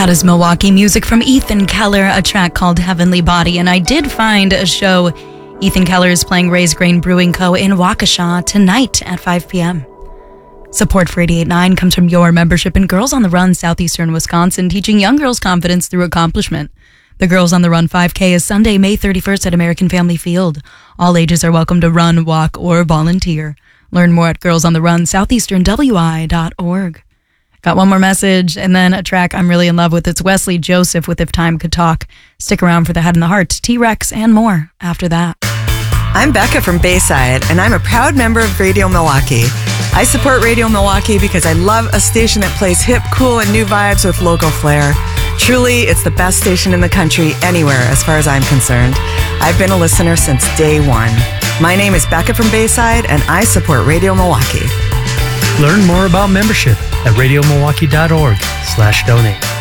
That is Milwaukee music from Ethan Keller, a track called Heavenly Body. And I did find a show. Ethan Keller is playing Raised Grain Brewing Co. in Waukesha tonight at 5 p.m. Support for 88.9 comes from your membership in Girls on the Run Southeastern Wisconsin, teaching young girls confidence through accomplishment. The Girls on the Run 5K is Sunday, May 31st at American Family Field. All ages are welcome to run, walk, or volunteer. Learn more at girlsontherunsoutheasternwi.org. Got one more message and then a track I'm really in love with. It's Wesley Joseph with If Time Could Talk. Stick around for The Head and the Heart, T-Rex, and more after that. I'm Becca from Bayside, and I'm a proud member of Radio Milwaukee. I support Radio Milwaukee because I love a station that plays hip, cool, and new vibes with local flair. Truly, it's the best station in the country anywhere as far as I'm concerned. I've been a listener since day one. My name is Becca from Bayside, and I support Radio Milwaukee. Learn more about membership at radiomilwaukee.org/donate.